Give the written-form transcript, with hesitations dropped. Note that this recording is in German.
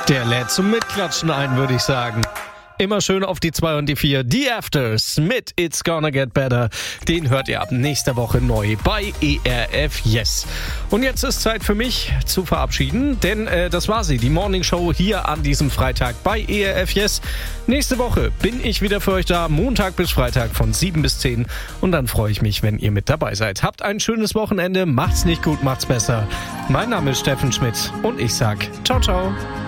Der lädt zum Mitklatschen ein, würde ich sagen. Immer schön auf die 2 und die 4. Die Afters mit It's Gonna Get Better. Den hört ihr ab nächster Woche neu bei ERF Yes. Und jetzt ist Zeit für mich zu verabschieden, denn das war sie, die Morning Show hier an diesem Freitag bei ERF Yes. Nächste Woche bin ich wieder für euch da, Montag bis Freitag von 7 bis 10. Und dann freue ich mich, wenn ihr mit dabei seid. Habt ein schönes Wochenende, macht's nicht gut, macht's besser. Mein Name ist Steffen Schmidt und ich sag ciao, ciao.